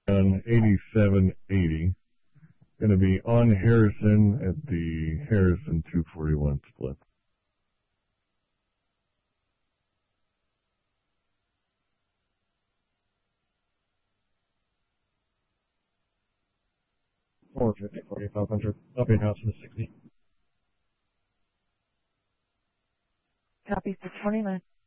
on 8780. Going to be on Harrison at the Harrison 241 split. $450, 4,500. Up in house for the 60. Copy for 29.